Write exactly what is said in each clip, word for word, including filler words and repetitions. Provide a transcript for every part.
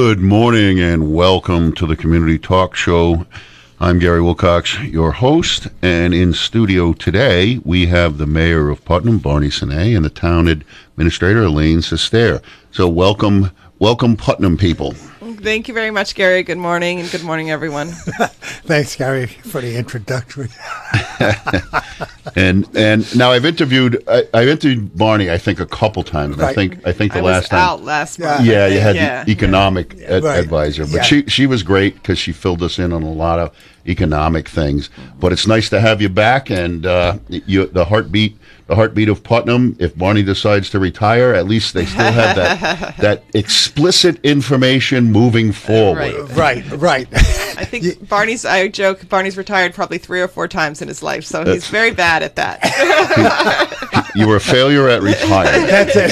Good morning and welcome to the Community Talk Show. I'm Gary Wilcox, your host, and in studio today we have the Mayor of Putnam, Barney Sine, and the Town Administrator, Elaine Sestair. So welcome, welcome Putnam people. Thank you very much, Gary. Good morning, and good morning, everyone. Thanks, Gary, for the introductory. and and now I've interviewed I, I've interviewed Barney, I think, a couple times. And right. I think I think the I last was time. out last month. Yeah, you had yeah. the economic yeah. ad- Right. advisor, but Yeah. she she was great because she filled us in on a lot of economic things. But it's nice to have you back, and uh, you the heartbeat. The heartbeat of Putnam. If Barney decides to retire, at least they still have that that explicit information moving forward. Right. Right, right. I think Barney's, I joke, Barney's retired probably three or four times in his life, so he's That's- very bad at that. You were a failure at retiring. That's it.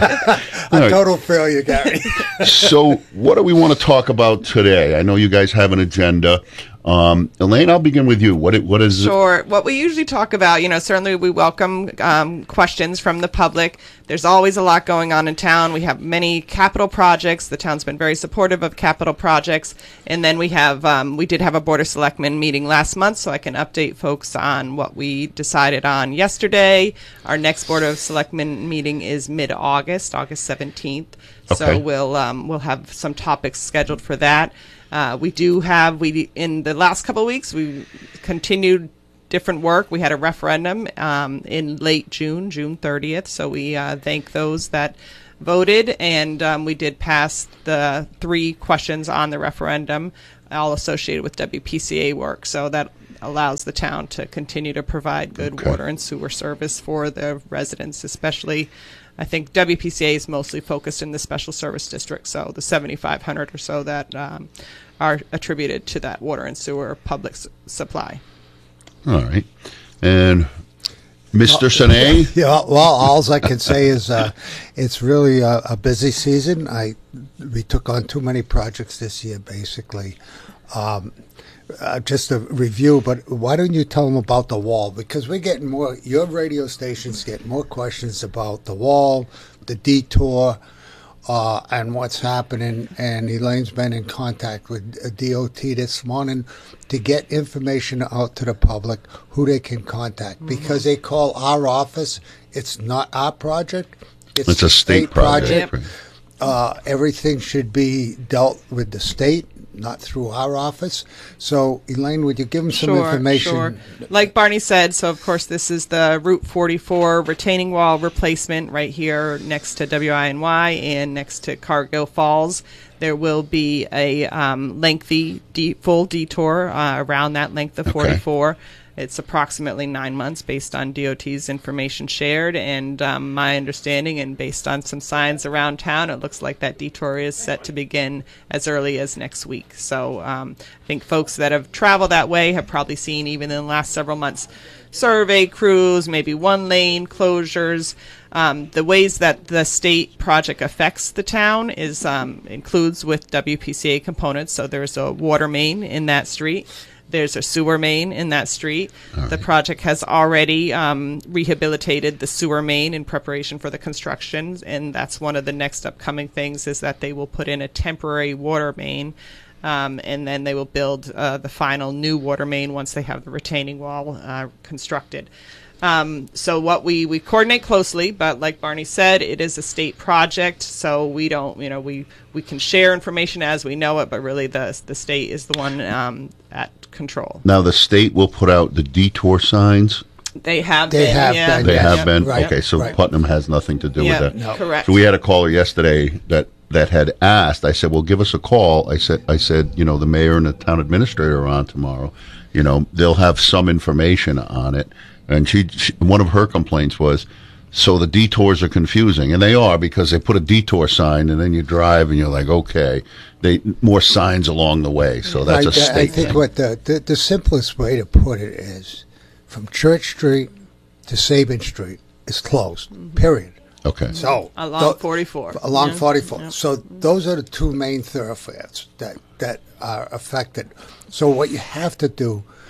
All A right. total failure, Gary. So, what do we want to talk about today? I know you guys have an agenda. Um, Elaine, I'll begin with you. What it- what is Sure. What we usually talk about, you know, certainly we welcome um, questions from the public. There's always a lot going on in town. We have many capital projects. The town's been very supportive of capital projects. And then we have, um, we did have a Board of Selectmen meeting last month, so I can update folks on what we decided on yesterday. Our next Board of Selectmen meeting is mid-August, August seventeenth. Okay. So we'll um, we'll have some topics scheduled for that. Uh, we do have, we in the last couple of weeks, we continued different work. We had a referendum um, in late June, June thirtieth. So we uh, thank those that voted, and um, we did pass the three questions on the referendum, all associated with W P C A work. So that allows the town to continue to provide good Okay. water and sewer service for the residents, especially. I think W P C A is mostly focused in the special service district, so the seventy-five hundred or so that um, are attributed to that water and sewer public s- supply. all right? And Mister Sine, Yeah, well, all I can say is uh, it's really a, a busy season. I we took on too many projects this year, basically. Um, uh, just a review, but why don't you tell them about the wall? Because we're getting more, your radio stations get more questions about the wall, the detour, uh, and what's happening. And Elaine's been in contact with uh, D O T this morning to get information out to the public who they can contact. Mm-hmm. Because they call our office, it's not our project. it's a state project. Yep. right? Uh, everything should be dealt with the state, not through our office. So, Elaine, would you give them some Sure, information? sure. Like Barney said, so of course this is the Route forty-four retaining wall replacement right here next to W I N Y and next to Cargill Falls. There will be a um, lengthy de- full detour uh, around that length of Okay. forty-four. It's approximately nine months based on D O T's information shared, and um, my understanding, and based on some signs around town, it looks like that detour is set to begin as early as next week. So um, I think folks that have traveled that way have probably seen, even in the last several months, survey crews, maybe one lane closures. Um, the ways that the state project affects the town is um, includes with W P C A components. So there's a water main in that street. There's a sewer main in that street. All The right. project has already um, rehabilitated the sewer main in preparation for the construction, and that's one of the next upcoming things is that they will put in a temporary water main, um, and then they will build uh, the final new water main once they have the retaining wall uh, constructed. Um, so what we, we coordinate closely, but like Barney said, it is a state project, so we don't, you know, we, we can share information as we know it, but really the the state is the one um, at control. Now the state will put out the detour signs. They have They been, have yeah. been, They yeah. have Yep. been right, okay. So right. Putnam has nothing to do Yeah, with that. No. correct. So we had a caller yesterday that that had asked. I said, "Well, give us a call." I said, "I said, you know, the mayor and the town administrator are on tomorrow. You know, they'll have some information on it." And she, she one of her complaints was, "So the detours are confusing," and they are because they put a detour sign, and then you drive, and you're like, "Okay." They more signs along the way. So that's Right, a I state think thing. what the, the the simplest way to put it is, from Church Street to Sabin Street is closed. Period. Okay. So Along tho- forty-four. Along Yeah. forty-four. Yeah. So those are the two main thoroughfares that that are affected. So what you have to do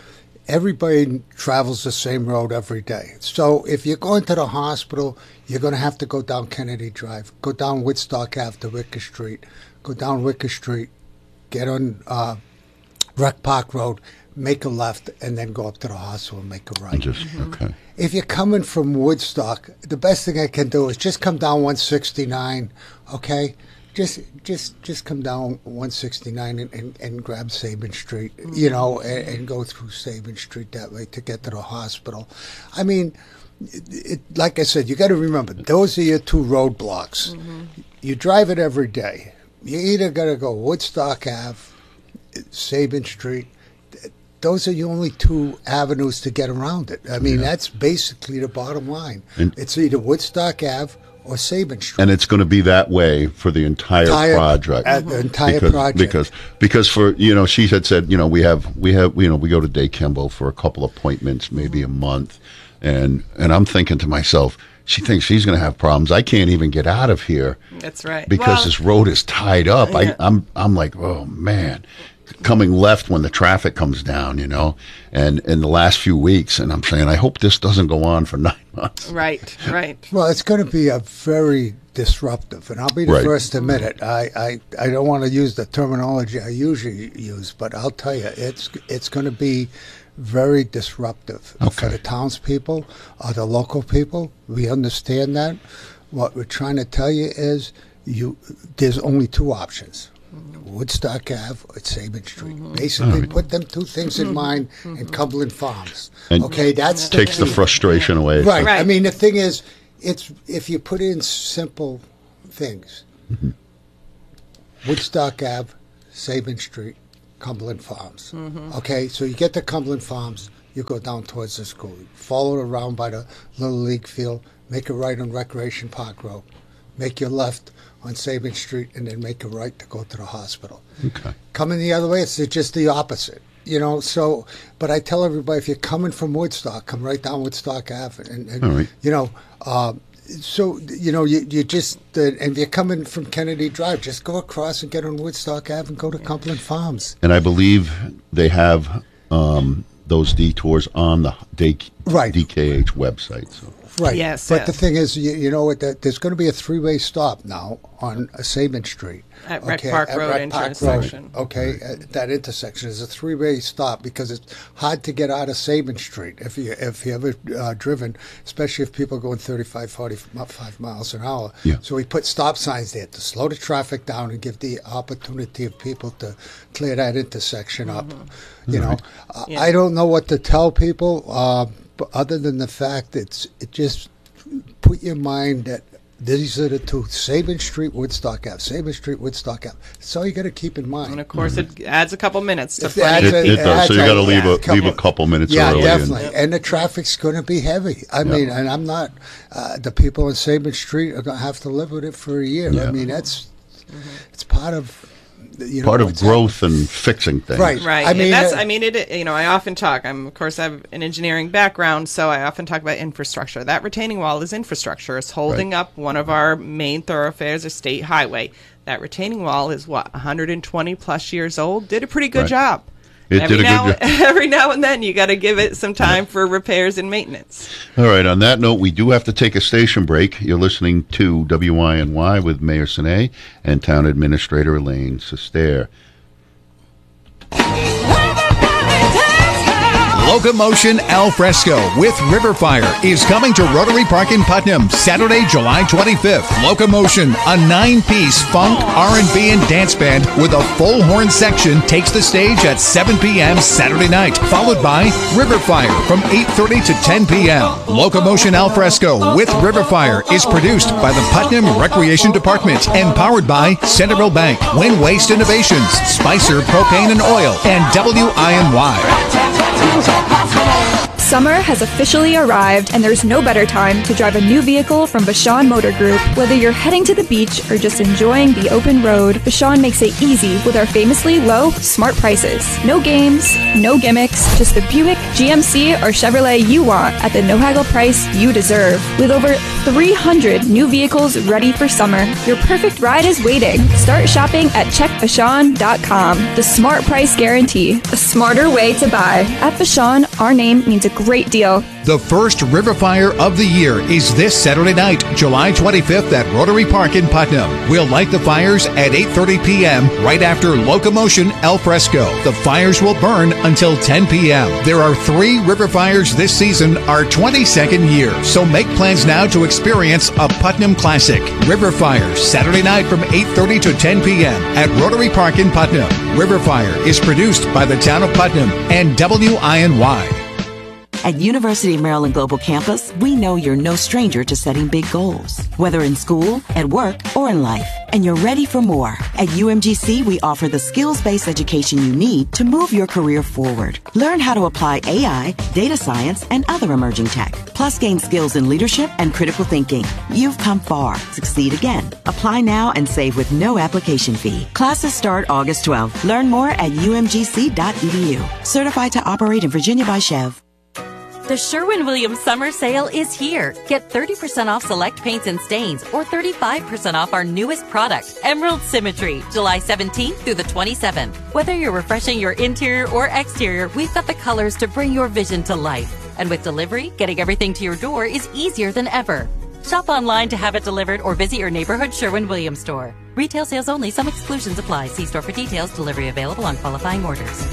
everybody travels the same road every day. So if you're going to the hospital, you're going to have to go down Kennedy Drive, go down Woodstock Avenue to Wicker Street, go down Wicker Street, get on uh, Rec Park Road, make a left, and then go up to the hospital and make a right. Just, okay. If you're coming from Woodstock, the best thing I can do is just come down one sixty-nine, okay? Just just just come down one sixty-nine and, and, and grab Sabin Street, you know, and, and go through Sabin Street that way to get to the hospital. I mean, it, it, like I said, you got to remember, those are your two roadblocks. Mm-hmm. You drive it every day. You either got to go Woodstock Avenue, Sabin Street. Those are your only two avenues to get around it. I mean, yeah. that's basically the bottom line. And it's either Woodstock Avenue or Sabin Street. And it's going to be that way for the entire, entire project. Uh, the entire because, project. Because, because for, you know, she had said, you know, we have, we have, you know, we go to Day Kimball for a couple appointments, maybe a month. And, and I'm thinking to myself, she thinks she's going to have problems. I can't even get out of here. That's right. Because well, this road is tied up. Yeah. I, I'm, I'm like, oh man. Coming left when the traffic comes down, you know, and in the last few weeks, and I'm saying, I hope this doesn't go on for nine months. Right, right. Well, it's going to be a very disruptive, and I'll be the right. first to admit it. I, I, I don't want to use the terminology I usually use, but I'll tell you, it's it's going to be very disruptive okay. for the townspeople, or the local people. We understand that. What we're trying to tell you is, you there's only two options. Woodstock Avenue or Sabin Street. Mm-hmm. Basically, right. put them two things in mind mm-hmm. in Cumberland Farms. And okay, that's takes the, the frustration away. Right. right. I mean, the thing is, it's if you put in simple things. Mm-hmm. Woodstock Avenue, Sabin Street, Cumberland Farms. Mm-hmm. Okay, so you get to Cumberland Farms, you go down towards the school, follow it around by the Little League field, make a right on Recreation Park Road, make your left on Sabin Street, and then make a right to go to the hospital. Okay. Coming the other way, it's just the opposite. You know, so, but I tell everybody, if you're coming from Woodstock, come right down Woodstock Avenue. And, and All right. you know, uh, so, you know, you, you just, uh, and if you're coming from Kennedy Drive, just go across and get on Woodstock Avenue and go to Cumberland Farms. And I believe they have um, those detours on the D- right. D K H website. So. Right. Yes. But yes. the thing is, you, you know what? That there's going to be a three-way stop now on uh, Sabin Street. At Rec okay, Park at Road Rec intersection. Park Road, okay, right. uh, that intersection is a three-way stop because it's hard to get out of Sabin Street if you if you ever uh, driven, especially if people are going thirty-five, forty-five miles an hour. Yeah. So we put stop signs there to slow the traffic down and give the opportunity of people to clear that intersection up. Mm-hmm. You right. know, uh, yeah. I don't know what to tell people, uh, but other than the fact it's it just. Put your mind that these are the two, Sabin Street, Woodstock Avenue. Sabin Street, Woodstock Avenue. That's all you got to keep in mind. And of course, mm-hmm. it adds a couple minutes to It plenty It, of it people. does. So you got to leave yeah, a leave a couple minutes yeah, early. definitely. And, and the traffic's going to be heavy. I yeah. mean, and I'm not. Uh, the people in Sabin Street are going to have to live with it for a year. Yeah. I mean, that's mm-hmm. it's part of. You know, part of growth happening. And fixing things. Right. Right. I mean, and that's, uh, I mean, it, you know, I often talk, I'm, of course, I have an engineering background, so I often talk about infrastructure. That retaining wall is infrastructure. It's holding right. up one of our main thoroughfares, a state highway. That retaining wall is, what, one hundred twenty plus years old? Did a pretty good right. job. It every did a now, good job. Every now and then, you got to give it some time for repairs and maintenance. All right. On that note, we do have to take a station break. You're listening to W I N Y with Mayor Sine and Town Administrator Elaine Sestair. Locomotion Al Fresco with River Fire is coming to Rotary Park in Putnam Saturday, July twenty-fifth. Locomotion, a nine-piece funk, R and B, and dance band with a full horn section, takes the stage at seven p.m. Saturday night, followed by River Fire from eight thirty to ten p.m. Locomotion Al Fresco with River Fire is produced by the Putnam Recreation Department and powered by Centerville Bank, Wind Waste Innovations, Spicer Propane and Oil, and W I N Y. Summer has officially arrived, and there's no better time to drive a new vehicle from Vashon Motor Group. Whether you're heading to the beach or just enjoying the open road, Vashon makes it easy with our famously low, smart prices. No games, no gimmicks, just the Buick, G M C, or Chevrolet you want at the no-haggle price you deserve. With over three hundred new vehicles ready for summer, your perfect ride is waiting. Start shopping at check vashon dot com. The smart price guarantee, a smarter way to buy. At Vashon, our name means a great deal. The first River Fire of the year is this Saturday night, July twenty-fifth at Rotary Park in Putnam. We'll light the fires at eight thirty p.m. right after Locomotion Al Fresco. The fires will burn until ten p.m. There are three River Fires this season, our twenty-second year, so make plans now to experience a Putnam classic. River Fire, Saturday night from eight thirty to ten p.m. at Rotary Park in Putnam. River Fire is produced by the town of Putnam and W I N Y. At University of Maryland Global Campus, we know you're no stranger to setting big goals, whether in school, at work, or in life, and you're ready for more. At U M G C, we offer the skills-based education you need to move your career forward. Learn how to apply A I, data science, and other emerging tech, plus gain skills in leadership and critical thinking. You've come far. Succeed again. Apply now and save with no application fee. Classes start August twelfth. Learn more at u m g c dot e d u. Certified to operate in Virginia by Chev. The Sherwin-Williams summer sale is here. Get thirty percent off select paints and stains or thirty-five percent off our newest product, Emerald Symmetry, July seventeenth through the twenty-seventh. Whether you're refreshing your interior or exterior, we've got the colors to bring your vision to life. And with delivery, getting everything to your door is easier than ever. Shop online to have it delivered or visit your neighborhood Sherwin-Williams store. Retail sales only. Some exclusions apply. See store for details. Delivery available on qualifying orders.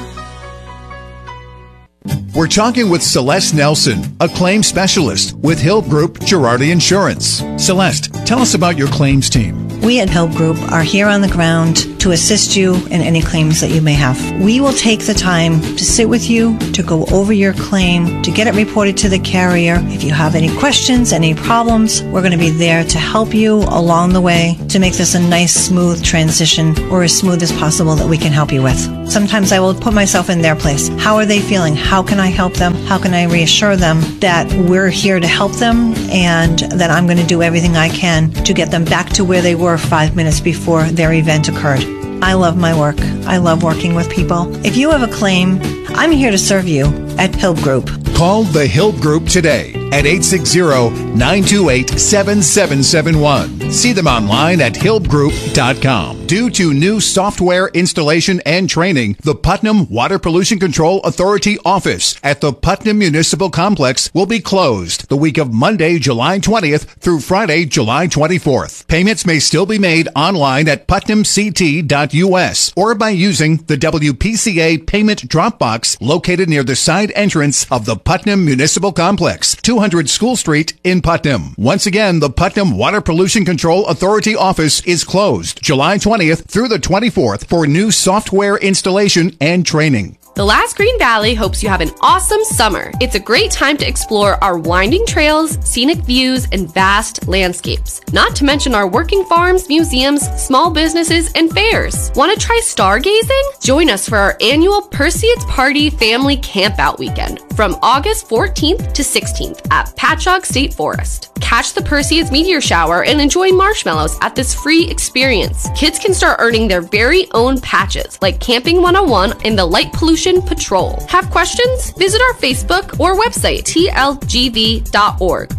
We're talking with Celeste Nelson, a claims specialist with Hill Group Girardi Insurance. Celeste, tell us about your claims team. We at Hill Group are here on the ground to assist you in any claims that you may have. We will take the time to sit with you, to go over your claim, to get it reported to the carrier. If you have any questions, any problems, we're going to be there to help you along the way to make this a nice, smooth transition, or as smooth as possible that we can help you with. Sometimes I will put myself in their place. How are they feeling? How can I help them? How can I reassure them that we're here to help them and that I'm going to do everything I can to get them back to where they were five minutes before their event occurred? I love my work. I love working with people. If you have a claim, I'm here to serve you at Hill Group. Call the Hill Group today at eight six zero, nine two eight, seven seven seven one. See them online at hill group dot com. Due to new software installation and training, the Putnam Water Pollution Control Authority office at the Putnam Municipal Complex will be closed the week of Monday, July twentieth through Friday, July twenty-fourth. Payments may still be made online at putnam c t dot u s or by using the W P C A payment drop box located near the side entrance of the Putnam Municipal Complex, two hundred School Street in Putnam. Once again, the Putnam Water Pollution Control Authority office is closed July twentieth through the twenty-fourth for new software installation and training. The Last Green Valley hopes you have an awesome summer. It's a great time to explore our winding trails, scenic views, and vast landscapes. Not to mention our working farms, museums, small businesses, and fairs. Want to try stargazing? Join us for our annual Perseids Party Family Campout Weekend from August fourteenth to sixteenth at Patchogue State Forest. Catch the Perseids meteor shower and enjoy marshmallows at this free experience. Kids can start earning their very own patches like Camping one oh one and the Light Pollution Patrol. Have questions? Visit our Facebook or website, t l g v dot org.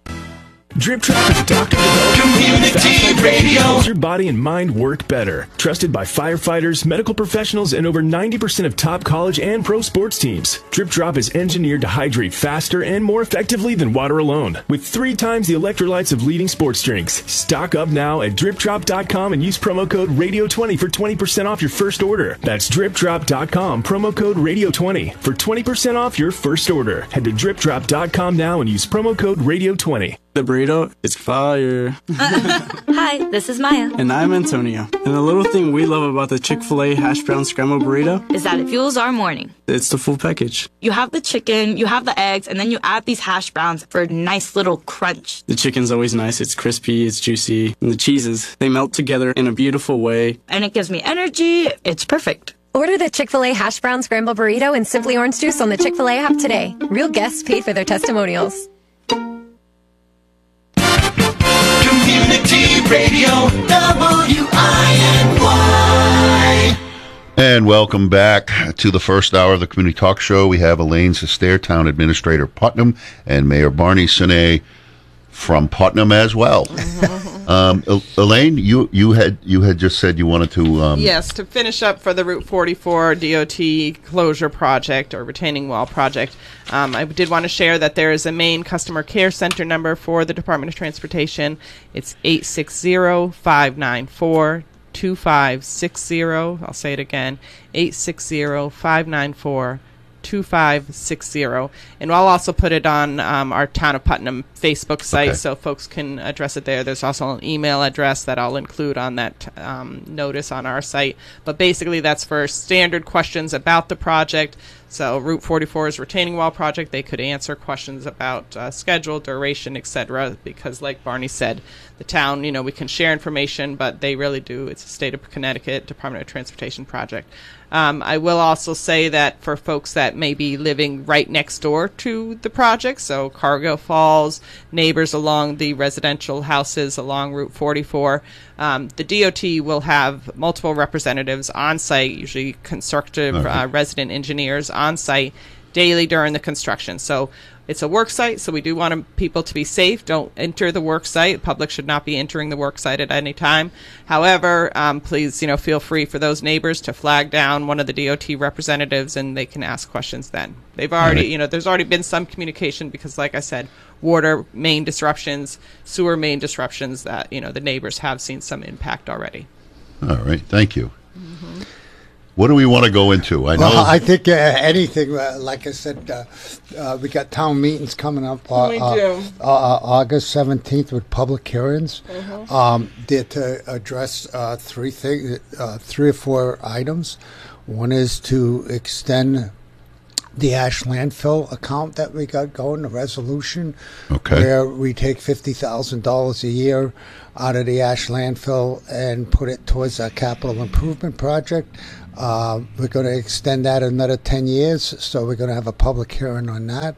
Drip Drop is doctor developed community radio. Helps your body and mind work better. Trusted by firefighters, medical professionals, and over ninety percent of top college and pro sports teams. Drip Drop is engineered to hydrate faster and more effectively than water alone. With three times the electrolytes of leading sports drinks. Stock up now at drip drop dot com and use promo code radio twenty for twenty percent off your first order. That's drip drop dot com, promo code radio twenty for twenty percent off your first order. Head to drip drop dot com now and use promo code radio twenty. The burrito is fire. Hi, this is Maya. And I'm Antonio. And the little thing we love about the Chick-fil-A hash brown scrambled burrito is that it fuels our morning. It's the full package. You have the chicken, you have the eggs, and then you add these hash browns for a nice little crunch. The chicken's always nice. It's crispy, it's juicy. And the cheeses, they melt together in a beautiful way. And it gives me energy. It's perfect. Order the Chick-fil-A Hash Brown Scramble Burrito and Simply Orange Juice on the Chick-fil-A app today. Real guests paid for their testimonials. Community Radio, W I N Y. And welcome back to the first hour of the Community Talk Show. We have Elaine Sestair, Town Administrator Putnam, and Mayor Barney Sine from Putnam as well. um, Elaine, you, you had you had just said you wanted to... Um, yes, to finish up for the Route forty-four D O T closure project or retaining wall project, um, I did want to share that there is a main customer care center number for the Department of Transportation. It's eight six zero, five nine four, two five six zero. I'll say it again, eight six zero, five nine four, two five six zero. And I'll also put it on um, our Town of Putnam Facebook site, okay, so folks can address it there. There's also an email address that I'll include on that um, notice on our site. But basically that's for standard questions about the project. So Route forty-four is retaining wall project. They could answer questions about uh, schedule, duration, et cetera. Because, like Barney said, the town, you know, we can share information, but they really do. It's a state of Connecticut Department of Transportation project. Um, I will also say that for folks that may be living right next door to the project, so Cargill Falls, neighbors along the residential houses along Route forty-four, um, the D O T will have multiple representatives on site, usually constructive okay. uh, resident engineers on site daily during the construction. So it's a work site, so we do want people to be safe. Don't enter the work site. The public should not be entering the work site at any time. However, um, please, you know, feel free for those neighbors to flag down one of the D O T representatives, and they can ask questions then. They've already, right. you know, there's already been some communication because, like I said, water main disruptions, sewer main disruptions that, you know, the neighbors have seen some impact already. All right. Thank you. Mm-hmm. What do we want to go into? I know. Well, I think uh, anything. Uh, like I said, uh, uh, we got town meetings coming up. Uh, we do. Uh, uh, August seventeenth with public hearings. Mm-hmm. Um, they're to address uh, three things, uh, three or four items. One is to extend the ash landfill account that we got going, the resolution, okay, where we take fifty thousand dollars a year out of the ash landfill and put it towards a capital improvement project. Uh, we're going to extend that another ten years, so we're going to have a public hearing on that.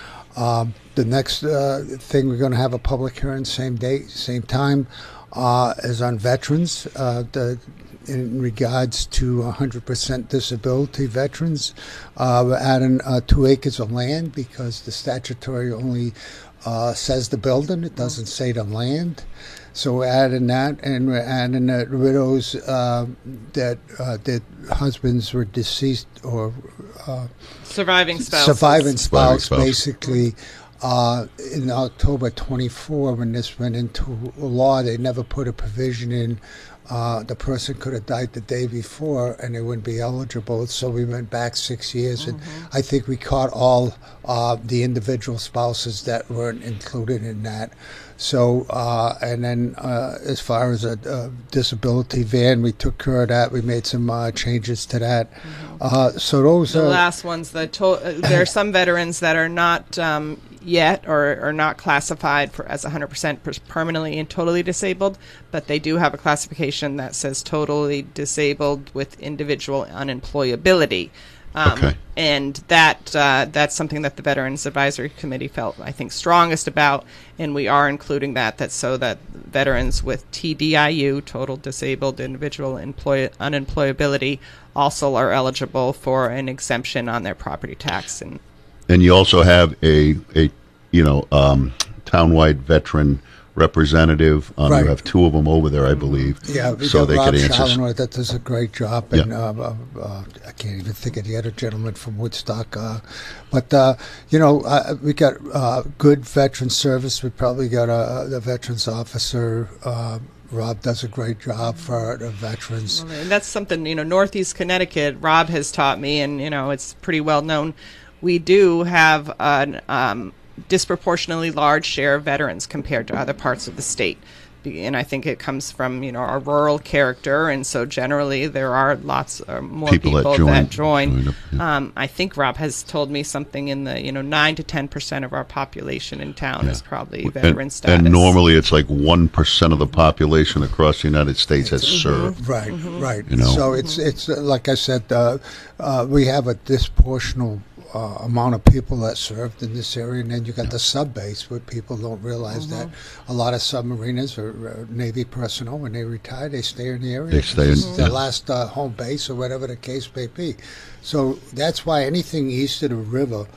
Um, the next uh, thing we're going to have a public hearing, same date, same time, uh, is on veterans, uh, the, in regards to one hundred percent disability veterans. Uh, we're adding uh, two acres of land because the statutory only uh, says the building, it doesn't say the land. So we're adding that, and we're adding that widows uh, that uh, that husbands were deceased or uh, surviving spouse, surviving spouse, spouse. basically. Uh, in October twenty-four, when this went into law, they never put a provision in. Uh, the person could have died the day before, and they wouldn't be eligible. So we went back six years, mm-hmm. and I think we caught all uh, the individual spouses that weren't included in that. So, uh, and then uh, as far as a, a disability van, we took care of that. We made some uh, changes to that. Mm-hmm. Uh, so those the are... The last ones, the to- uh, there are some veterans that are not um, yet or are not classified for as one hundred percent permanently and totally disabled, but they do have a classification that says totally disabled with individual unemployability. Um, okay. And that uh, that's something that the Veterans Advisory Committee felt, I think, strongest about, and we are including that, that so that veterans with T D I U, total disabled individual employ- unemployability, also are eligible for an exemption on their property tax. And and you also have a, a you know, um, townwide veteran representative. Um, right. You have two of them over there, I believe. Yeah, we so got they Rob could answer. Shallenor that does a great job, and yeah. uh, uh, I can't even think of the other gentleman from Woodstock. Uh, but uh, you know, uh, we got uh, good veteran service. We probably got a the veterans officer. Uh, Rob does a great job for the veterans. Well, and that's something, you know, Northeast Connecticut, Rob has taught me, and, you know, it's pretty well known. We do have an um, disproportionately large share of veterans compared to other parts of the state and I think it comes from, you know, our rural character, and so generally there are lots uh, more People people, that join- that join. join up, yeah. um, I think Rob has told me something in the, you know, nine to ten percent of our population in town is probably veteran and, status. and normally it's like one percent of the population across the United States has served. Right, right. You know? So it's it's uh, like I said, uh, uh, we have a disproportional uh, amount of people that served in this area, and then you got the sub base where people don't realize that a lot of submariners or uh, Navy personnel, when they retire, they stay in the area. They stay in- This is their yeah. last uh, home base or whatever the case may be. So that's why anything east of the river,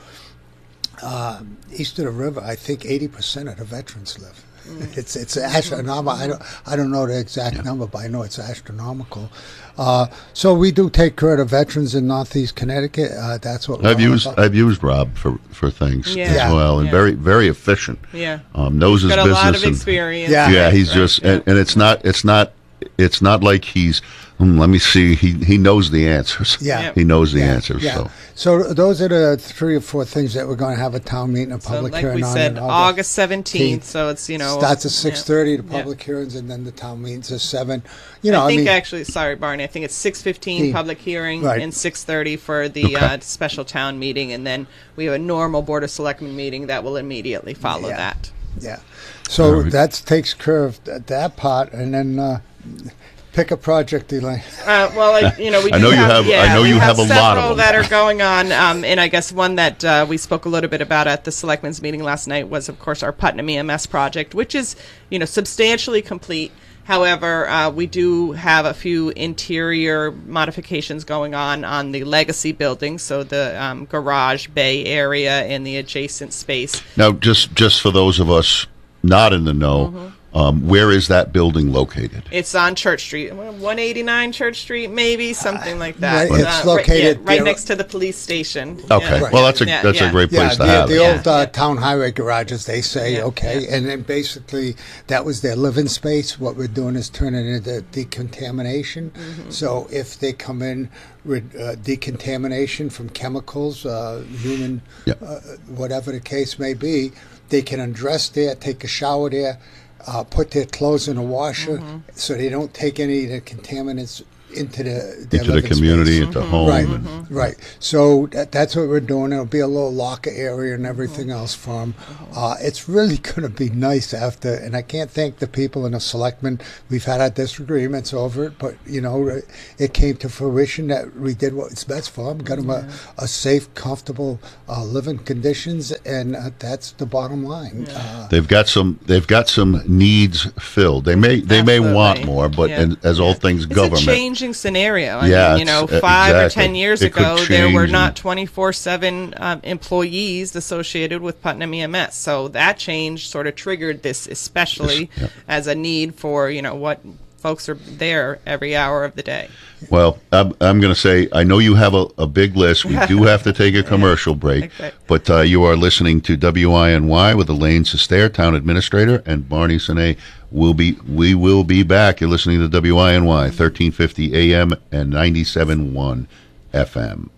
uh, east of the river, I think eighty percent of the veterans live. It's it's astronomical. I don't I don't know the exact number, but I know it's astronomical. Uh, so we do take care of the veterans in Northeast Connecticut. Uh, that's what we're I've all used about. I've used Rob for, for things Yeah. as Yeah. well, and Yeah. very very efficient. Yeah. um, knows his Got a business. lot of and- experience. Yeah. yeah, he's Right, just yeah. and, and it's not it's not it's not like he's hmm, let me see. He he knows the answers. Yeah. Yep. he knows the Yeah, answers. yeah. So So those are the three or four things that we're going to have a town meeting, a So public like hearing we on said, in August seventeenth, so it's, you know. starts at yeah. six thirty. The Yeah. public hearings, and then the town meetings at seven. You know, I I, think mean, actually, sorry, Barney. I think it's six fifteen Fifteen. public hearing Right. and six thirty for the Okay. uh, special town meeting, and then we have a normal board of selectmen meeting that will immediately follow Yeah. that. yeah. So All right. that takes care of th- that part, and then uh, pick a project, Elaine. Uh, well, I, you know, we I do know you have, have- yeah, I know we you have a lot of several them. that are going on, um, and I guess one that uh, we spoke a little bit about at the selectmen's meeting last night was, of course, our Putnam E M S project, which is, you know, substantially complete. However, uh, we do have a few interior modifications going on on the legacy building, so the um, garage bay area and the adjacent space. now, just just for those of us not in the know, Mm-hmm. um, where is that building located? It's on Church Street, one eighty-nine Church Street, maybe something like that. right, it's right- located yeah, right there- next to the police station. Okay, Yeah. well that's a Yeah, that's yeah. a great place yeah, to the, have the it. old Yeah, uh, yeah. town highway garages, they say, Yeah, okay. yeah. And then basically that was their living space. What we're doing is turning it into decontamination. Mm-hmm. So if they come in with uh, decontamination from chemicals, uh, human, Yeah. uh, whatever the case may be, they can undress there, take a shower there, uh, put their clothes in a washer Mm-hmm. so they don't take any of the contaminants into the their Into the living community, space. into home. Right, and- right. So that, that's what we're doing. There'll be a little locker area and everything else for them. Uh, it's really going to be nice after, and I can't thank the people in the selectmen. We've had our disagreements over it, but you know, it came to fruition that we did what's best for them, got them a, a safe, comfortable uh, living conditions, and uh, that's the bottom line. Uh, They've got some. They've got some needs filled. They may. They may want Absolutely. more, but Yeah. and, as all things It's government. a changing scenario. I Yeah, mean, you know, it's- uh, five or exactly. ten years It could ago, there were change not and- twenty-four seven um, employees associated with Putnam E M S. So that change sort of triggered this, especially Yeah. as a need for, you know, what folks are there every hour of the day. Well, I'm, I'm going to say, I know you have a, a big list. We do have to take a commercial break, Okay. but uh, you are listening to W I N Y with Elaine Sestair, Town Administrator, and Barney Sine. We'll be, we will be back. You're listening to W I N Y, thirteen fifty A M and ninety-seven point one F M.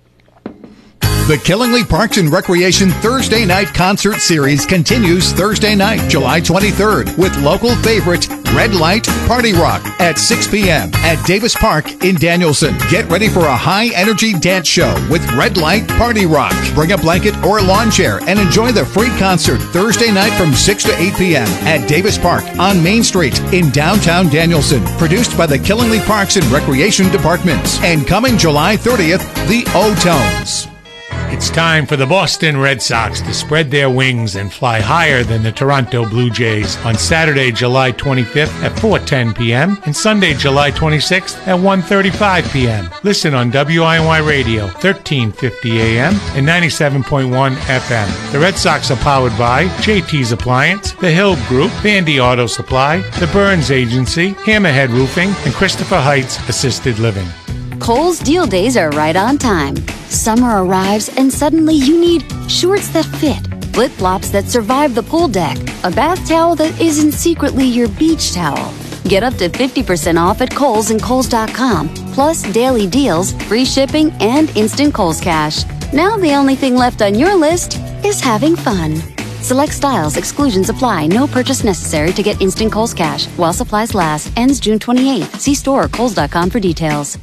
The Killingly Parks and Recreation Thursday Night Concert Series continues Thursday night, July twenty-third, with local favorite Red Light Party Rock at six p.m. at Davis Park in Danielson. Get ready for a high-energy dance show with Red Light Party Rock. Bring a blanket or a lawn chair and enjoy the free concert Thursday night from six to eight p.m. at Davis Park on Main Street in downtown Danielson. Produced by the Killingly Parks and Recreation Department. And coming July thirtieth, the O-Tones. It's time for the Boston Red Sox to spread their wings and fly higher than the Toronto Blue Jays on Saturday, July twenty-fifth at four ten p.m. and Sunday, July twenty-sixth at one thirty-five p.m. Listen on W I N Y Radio, thirteen fifty A M and ninety-seven point one F M. The Red Sox are powered by J T's Appliance, The Hill Group, Vandy Auto Supply, The Burns Agency, Hammerhead Roofing, and Christopher Heights Assisted Living. Kohl's deal days are right on time. Summer arrives and suddenly you need shorts that fit, flip-flops that survive the pool deck, a bath towel that isn't secretly your beach towel. Get up to fifty percent off at Kohl's and Kohl's dot com, plus daily deals, free shipping, and instant Kohl's Cash. Now the only thing left on your list is having fun. Select styles, exclusions apply. No purchase necessary to get instant Kohl's Cash. While supplies last. Ends June twenty-eighth. See store or kohls dot com for details.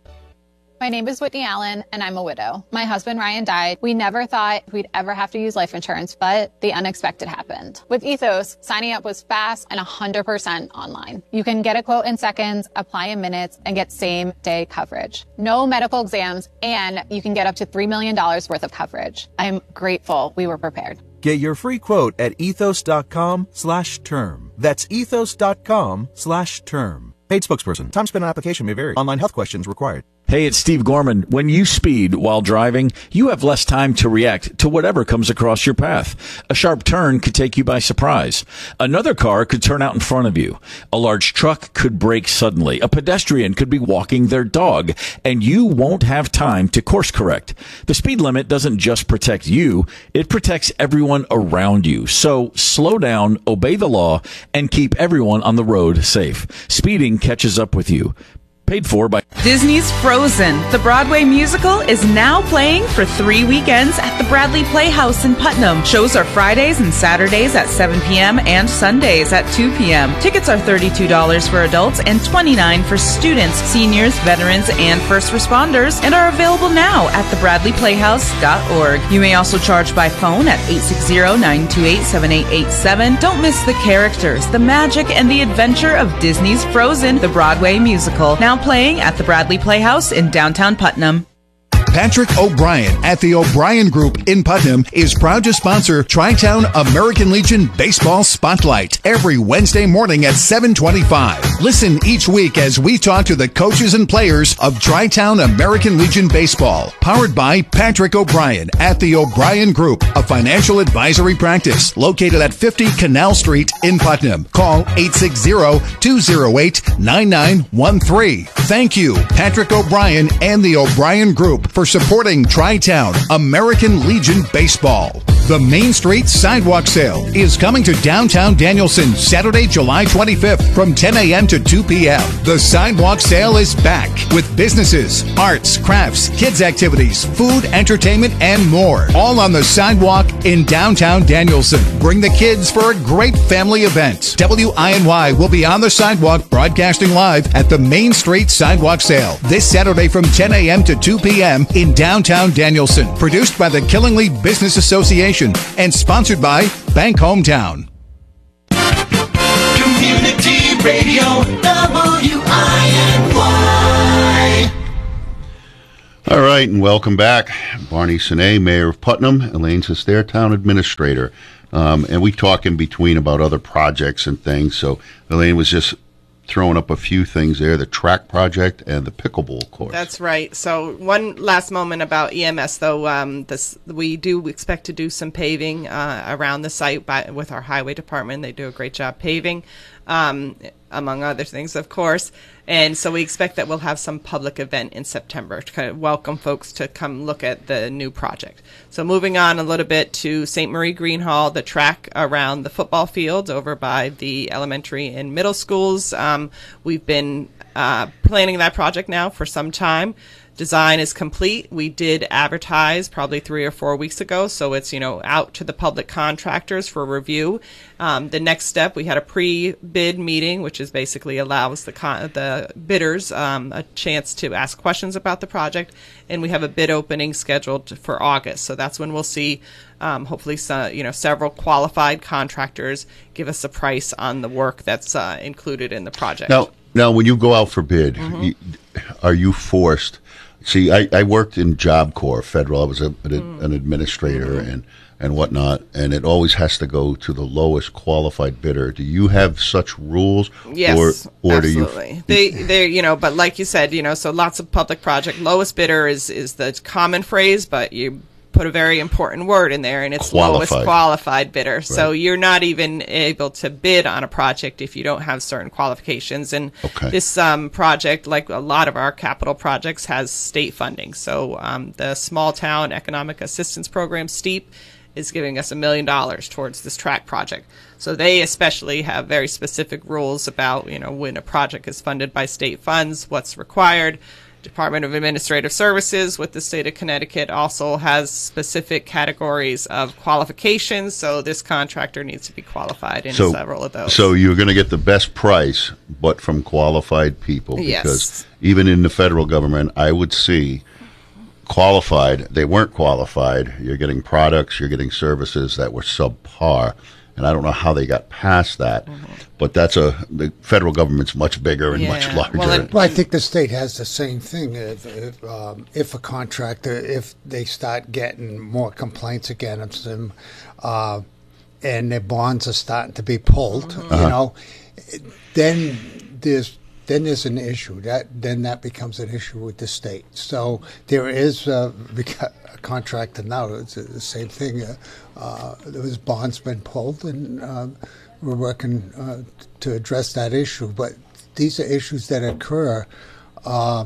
My name is Whitney Allen, and I'm a widow. My husband, Ryan, died. We never thought we'd ever have to use life insurance, but the unexpected happened. With Ethos, signing up was fast and one hundred percent online. You can get a quote in seconds, apply in minutes, and get same-day coverage. No medical exams, and you can get up to three million dollars worth of coverage. I'm grateful we were prepared. Get your free quote at ethos.com slash term. That's ethos.com slash term. Paid spokesperson. Time spent on application may vary. Online health questions required. Hey, it's Steve Gorman. When you speed while driving, you have less time to react to whatever comes across your path. A sharp turn could take you by surprise. Another car could turn out in front of you. A large truck could brake suddenly. A pedestrian could be walking their dog, and you won't have time to course correct. The speed limit doesn't just protect you, it protects everyone around you. So slow down, obey the law, and keep everyone on the road safe. Speeding catches up with you. Paid for by Disney's Frozen. The Broadway musical is now playing for three weekends at the Bradley Playhouse in Putnam. Shows are Fridays and Saturdays at seven p.m. and Sundays at two p.m. Tickets are thirty-two dollars for adults and twenty-nine dollars for students, seniors, veterans, and first responders, and are available now at the bradley playhouse dot org. You may also charge by phone at eight six zero, nine two eight, seven eight eight seven. Don't miss the characters, the magic, and the adventure of Disney's Frozen, the Broadway musical. Now playing at the Bradley Playhouse in downtown Putnam. Patrick O'Brien at the O'Brien Group in Putnam is proud to sponsor Tri-Town American Legion Baseball Spotlight every Wednesday morning at seven twenty-five. Listen each week as we talk to the coaches and players of Tri-Town American Legion Baseball. Powered by Patrick O'Brien at the O'Brien Group, a financial advisory practice located at fifty Canal Street in Putnam. Call eight six zero, two zero eight, nine nine one three. Thank you, Patrick O'Brien and the O'Brien Group, for supporting Tri-Town American Legion Baseball. The Main Street Sidewalk Sale is coming to downtown Danielson Saturday, July twenty-fifth from ten a.m. to two p.m. The Sidewalk Sale is back with businesses, arts, crafts, kids activities, food, entertainment, and more. All on the sidewalk in downtown Danielson. Bring the kids for a great family event. W I N Y will be on the sidewalk broadcasting live at the Main Street Sidewalk Sale this Saturday from ten a.m. to two p.m. in downtown Danielson. Produced by the Killingly Business Association and sponsored by Bank Hometown. Community Radio, W I N Y. All right, and welcome back. Barney Sine, Mayor of Putnam, Elaine Sestair, Town Administrator. Um, and we talk in between about other projects and things. So Elaine was just throwing up a few things there, the track project and the pickleball course. That's right. So one last moment about E M S, though. Um, this, we do expect to do some paving uh, around the site by, with our highway department. They do a great job paving, um, among other things, of course. And so we expect that we'll have some public event in September to kind of welcome folks to come look at the new project. So moving on a little bit to Saint Marie Green Hall, the track around the football field over by the elementary and middle schools. Um, we've been uh, planning that project now for some time. Design is complete. We did advertise probably three or four weeks ago, so it's, you know, out to the public contractors for review. Um, the next step, we had a pre-bid meeting, which is basically allows the con- the bidders um, a chance to ask questions about the project, and we have a bid opening scheduled for August. So that's when we'll see, um, hopefully, some, you know, several qualified contractors give us a price on the work that's uh, included in the project. Now, now, when you go out for bid, Mm-hmm. you, are you forced? See, I, I worked in Job Corps, federal. I was a, an, Mm. an administrator and, and whatnot, and it always has to go to the lowest qualified bidder. Do you have such rules? Yes, or, or absolutely. Do you, they, they, you know, but like you said, you know, so lots of public project. Lowest bidder is is the common phrase, but you put a very important word in there, and it's Qualified. lowest qualified bidder. Right. So you're not even able to bid on a project if you don't have certain qualifications. And Okay. this um, project, like a lot of our capital projects, has state funding. So um, the Small Town Economic Assistance Program, STEEP, is giving us a million dollars towards this track project. So they especially have very specific rules about, you know, when a project is funded by state funds, what's required. Department of Administrative Services with the state of Connecticut also has specific categories of qualifications, so this contractor needs to be qualified in so, several of those. So you're going to get the best price, but from qualified people. Yes. Because even in the federal government, I would see qualified, they weren't qualified. You're getting products, you're getting services that were subpar. And I don't know how they got past that, mm-hmm. but that's a the federal government's much bigger and yeah. much larger. Well, and, well, I think the state has the same thing. If if, um, if a contractor, if they start getting more complaints against them, uh, and their bonds are starting to be pulled, mm-hmm. you uh-huh. know, then there's then there's an issue. That then that becomes an issue with the state. So there is a, a contractor now. It's the same thing. Uh, uh, there was bonds been pulled, and uh, we're working uh, to address that issue. But these are issues that occur uh,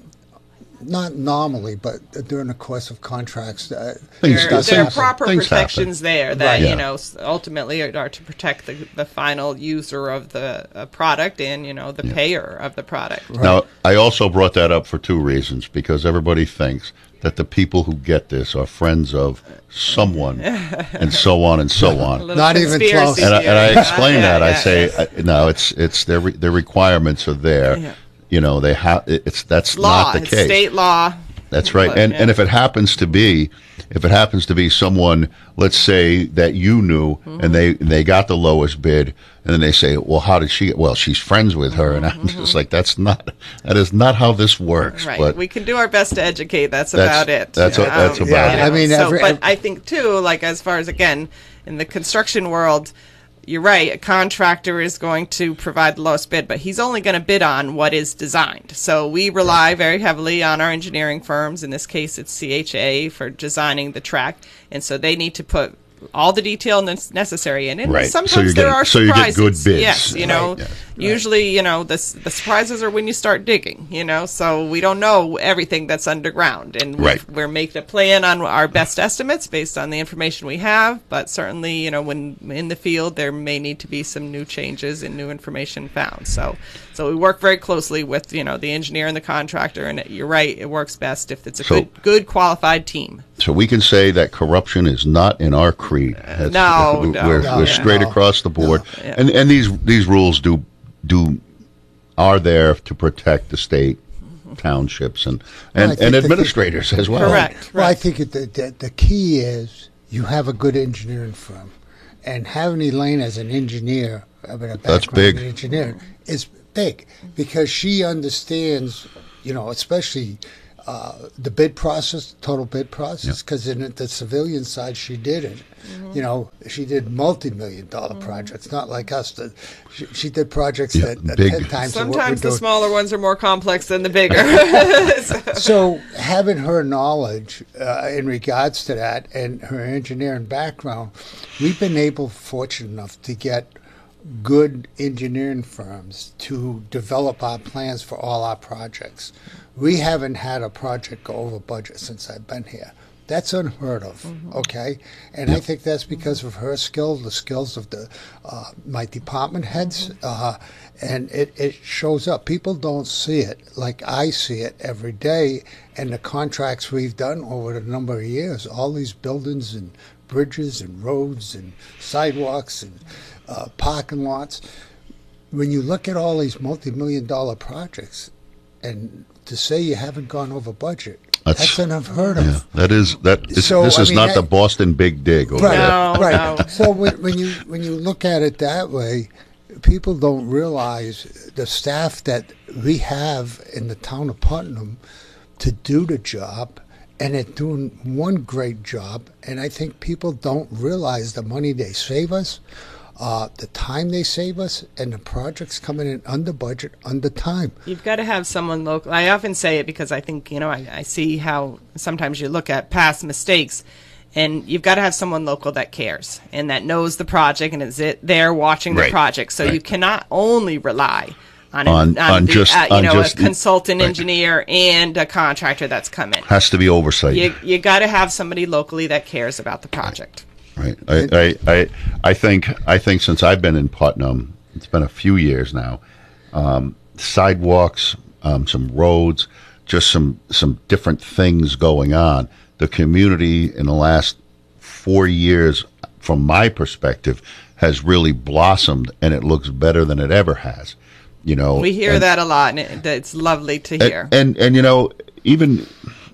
not normally, but during the course of contracts. Uh, there there are proper Things protections happen. there that Right. you Yeah. know ultimately are, are to protect the, the final user of the uh, product and you know the Yeah. payer of the product. Right. Now, I also brought that up for two reasons, because everybody thinks that the people who get this are friends of someone, and so on and so on. Not even close. And I, and I explain Yeah, that. I yeah, say, I, no, it's it's their re- their requirements are there. Yeah. You know, they have. It's that's Law, not the it's case. state law. That's right. But, And yeah. and if it happens to be, if it happens to be someone, let's say that you knew, Mm-hmm. and they they got the lowest bid, and then they say, well, how did she? Well, she's friends with her, and I'm Mm-hmm. just like, that's not that is not how this works. Right. But We can do our best to educate. That's, That's- about it. that's a- that's about Yeah, it. I mean, so, every- but I think too, like as far as again in the construction world, you're right. A contractor is going to provide the lowest bid, but he's only going to bid on what is designed. So we rely very heavily on our engineering firms. In this case, it's C H A for designing the track, and so they need to put all the detail that's necessary in it. Right. So Sometimes you're there getting- are so you get surprises. good bids. Yes, you know. Right, yes. Usually, you know, the s- the surprises are when you start digging. You know, so we don't know everything that's underground, and we've- Right. we're making a plan on our best estimates based on the information we have. But certainly, you know, when in the field, there may need to be some new changes and new information found. So, so we work very closely with you know the engineer and the contractor. And you're right, it works best if it's a So- good good qualified team. so we can say that corruption is not in our creed. That's- no, we're, no, we're, no, we're yeah. straight No. across the board, Yeah. and and these these rules do do are there to protect the state, townships, and Well, I and, think and the- administrators as well. Correct. Well, I right. think it, the, the the key is you have a good engineering firm, and having Elaine as an engineer, having a That's background big. in engineering, is big because she understands, you know, especially uh, the bid process, total bid process. Because in the civilian side, she did it. You know, she did multi-million dollar projects, not like us. The, she, she did projects Yeah, that that big. ten times what we're Sometimes the doing. smaller ones are more complex than the bigger. So having her knowledge uh, in regards to that and her engineering background, we've been able, fortunate enough, to get good engineering firms to develop our plans for all our projects. We haven't had a project go over budget since I've been here. That's unheard of, okay? And I think that's because of her skill, the skills of the uh, my department heads, uh, and it, it shows up. People don't see it like I see it every day, and the contracts we've done over a number of years, all these buildings and bridges and roads and sidewalks and uh, parking lots. When you look at all these multi-million dollar projects, and to say you haven't gone over budget, That's- that's unheard of. Yeah, that is that. Is, So, this I is mean, not that- the Boston Big Dig over Right, there. No, right. no. So when, when you when you look at it that way, people don't realize the staff that we have in the town of Putnam to do the job, and they're doing one great job. And I think people don't realize the money they save us, uh, the time they save us, and the projects coming in under budget, under time. You've got to have someone local. I often say it because I think, you know, I, I see how sometimes you look at past mistakes, and you've got to have someone local that cares and that knows the project and is it there watching the Right. project. So Right. you cannot only rely on, On- a, on, on the, just- uh, you on know, just- a consultant right. engineer and a contractor that's come in. Has to be oversight. You, you got to have somebody locally that cares about the project. Right. I, I, I, I think I think since I've been in Putnam, it's been a few years now. Um, sidewalks, um, some roads, just some some different things going on. The community in the last four years, from my perspective, has really blossomed, and it looks better than it ever has. You know, we hear and, that a lot, and it, it's lovely to hear. And, and and you know, even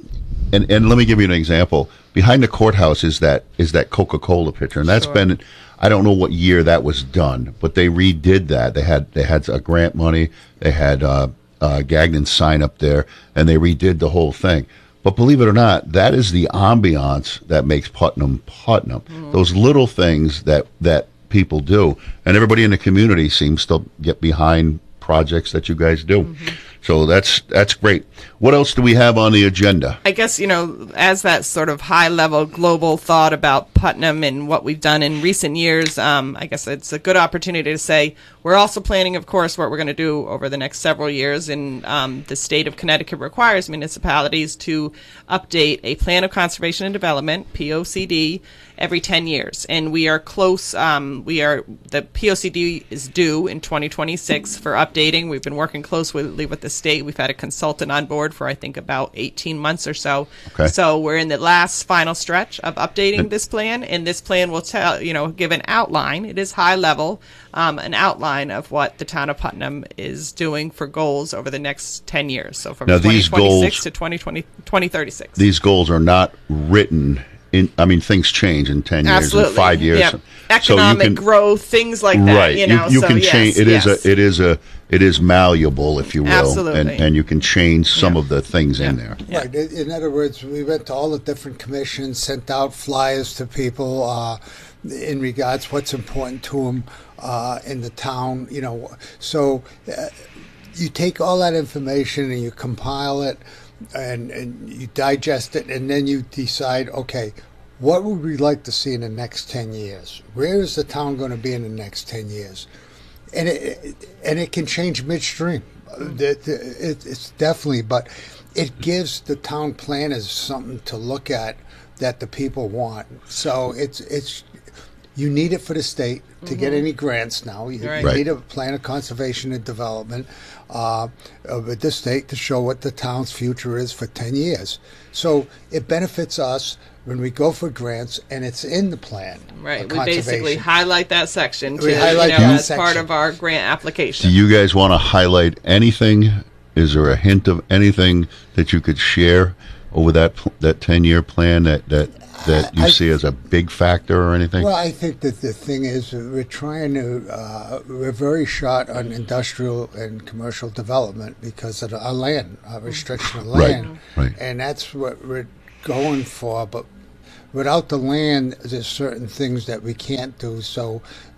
and and let me give you an example. Behind the courthouse is that is that Coca-Cola picture, and that's Sure. been, I don't know what year that was done, but they redid that. They had they had a grant money. They had uh, uh, Gagnon sign up there, and they redid the whole thing. But believe it or not, that is the ambiance that makes Putnam Putnam. Mm. Those little things that that people do, and everybody in the community seems to get behind projects that you guys do. Mm-hmm. So that's that's great. What else do we have on the agenda? I guess, you know, as that sort of high-level global thought about Putnam and what we've done in recent years, um, I guess it's a good opportunity to say we're also planning, of course, what we're going to do over the next several years. And um, the state of Connecticut requires municipalities to update a Plan of Conservation and Development, P O C D, every ten years. And we are close. Um, we are the P O C D is due in twenty twenty-six for updating. We've been working closely with the state. We've had a consultant on board for, I think, about eighteen months or so. Okay. So we're in the last final stretch of updating this plan, and this plan will tell, you know, give an outline. It is high level, um, an outline of what the town of Putnam is doing for goals over the next ten years. So from Now, twenty these twenty-six goals- to twenty twenty, twenty thirty-six. These goals are not written in. I mean, things change in ten years, Absolutely. in five years. Yep. Economic so you can, growth, things like that. Right. You know, you, you so can yes, change. It is yes. a. It is a. It is malleable, if you will, Absolutely. and and you can change some of the things in there. Right. In in other words, we went to all the different commissions, sent out flyers to people uh, in regards what's important to them uh, in the town. You know, so uh, you take all that information and you compile it, and, and you digest it, and then you decide, okay, what would we like to see in the next ten years? Where is the town going to be in the next ten years? And it and it can change midstream. It, it, it's definitely, but it gives the town planners something to look at that the people want. So it's it's you need it for the state to mm-hmm. get any grants now. You, Right. you Right. need a plan of conservation and development uh, with the state to show what the town's future is for ten years. So it benefits us when we go for grants, and it's in the plan. Right. of We basically conservation. highlight that section to, We highlight you know, that as part section. of our grant application. Do you guys want to highlight anything? Is there a hint of anything that you could share over that pl- that ten year plan that that that you I- see as a big factor or anything? Well, I think that the thing is, uh, we're trying to, uh, we're very short on industrial and commercial development because of the, our land, our restriction of Right, land. right. And that's what we're going for. But without the land, there's certain things that we can't do. So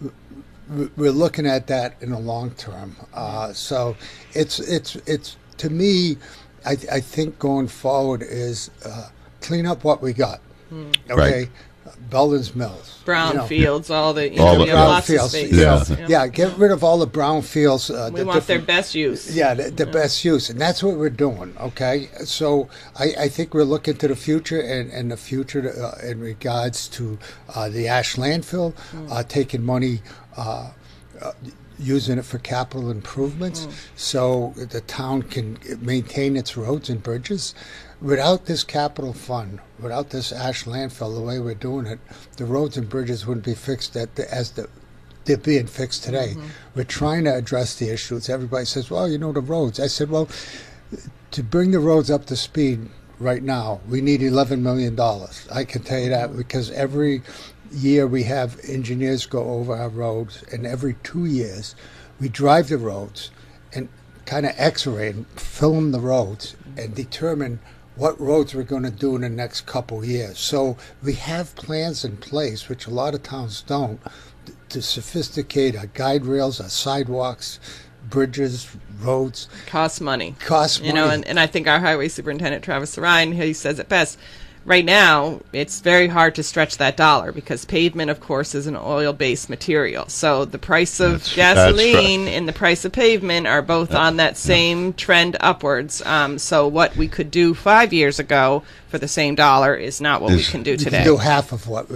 w- we're looking at that in the long term. Uh, so it's, it's, it's, to me, I, I think going forward is uh, clean up what we got. Okay, Right. Belden's Mills, Brown you know. fields, all the, you All know, the we have lots of brownfields, space. you know. Yeah. Yeah, get rid of all the brownfields. Uh, We the want their different- best use. Yeah, the, the best use, and that's what we're doing. Okay, so I, I think we're looking to the future, and, and the future uh, in regards to uh, the ash landfill, Mm. uh, taking money. Uh, uh, using it for capital improvements Mm. so the town can maintain its roads and bridges. Without this capital fund, without this ash landfill, the way we're doing it, the roads and bridges wouldn't be fixed at the, as the, they're being fixed today. Mm-hmm. We're trying to address the issues. Everybody says, well, you know, the roads. I said, well, to bring the roads up to speed right now, we need eleven million dollars. I can tell you that because every year we have engineers go over our roads, and every two years we drive the roads and kind of x-ray and film the roads and determine what roads we're going to do in the next couple of years. So we have plans in place, which a lot of towns don't, to sophisticate our guide rails, our sidewalks, bridges, roads. Costs money. Costs You know, money. and, and I think our highway superintendent, Travis Ryan, he says it best. Right now, it's very hard to stretch that dollar because pavement, of course, is an oil-based material. So the price of That's- that's gasoline and the price of pavement are both on that same trend upwards. Um, so what we could do five years ago for the same dollar is not what we Is- can do We today. can do half of what we